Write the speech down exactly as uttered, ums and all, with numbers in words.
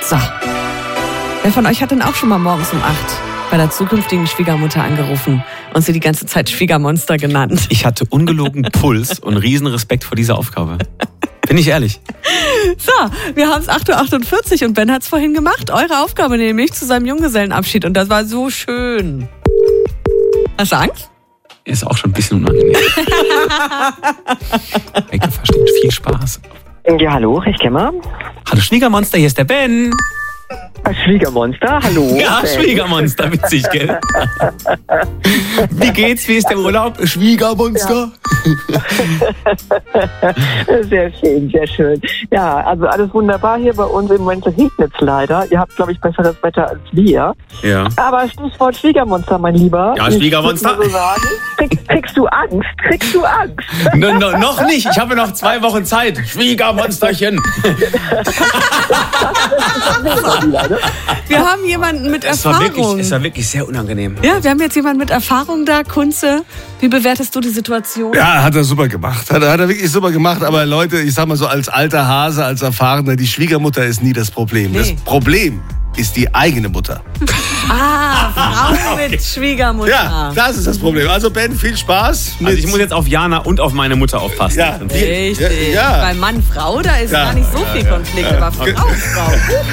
So. Wer von euch hat denn auch schon mal morgens um acht bei der zukünftigen Schwiegermutter angerufen und sie die ganze Zeit Schwiegermonster genannt? Ich hatte ungelogen Puls und riesen Respekt vor dieser Aufgabe. Bin ich ehrlich. So, wir haben es acht Uhr achtundvierzig und Ben hat es vorhin gemacht. Eure Aufgabe nämlich zu seinem Junggesellenabschied und das war so schön. Hast du Angst? Ist auch schon ein bisschen unangenehm. Ecke versteht. Viel Spaß. Ja, hallo, ich kenne. Hallo Schwiegermonster, hier ist der Ben. Schwiegermonster, hallo. Ja, Ben. Schwiegermonster, witzig, gell? Wie geht's, wie ist der Urlaub? Schwiegermonster? Ja. Sehr schön, sehr schön. Ja, also alles wunderbar hier bei uns. Im Moment regnet es leider. Ihr habt, glaube ich, besseres Wetter als wir. Ja. Aber Stichwort Schwiegermonster, mein Lieber. Ja, Schwiegermonster. Ich so sagen, kriegst, kriegst du Angst? Kriegst du Angst? No, no, noch nicht, ich habe noch zwei Wochen Zeit. Schwiegermonsterchen. Wir haben jemanden mit Es war, Erfahrung. wirklich, es war wirklich sehr unangenehm. Ja, wir haben jetzt jemanden mit Erfahrung da, Kunze. Wie bewertest du die Situation? Ja, hat er super gemacht. Hat er, hat er wirklich super gemacht. Aber Leute, ich sag mal so, als alter Hase, als Erfahrener, die Schwiegermutter ist nie das Problem. Nee. Das Problem ist die eigene Mutter. Ah, Frau mit Schwiegermutter. Ja, das ist das Problem. Also Ben, viel Spaß. Also ich muss jetzt auf Jana und auf meine Mutter aufpassen. Ja. Richtig. Ja, ja. Bei Mann, Frau, da ist Ja. gar nicht so viel Konflikt, aber Frau, Frau.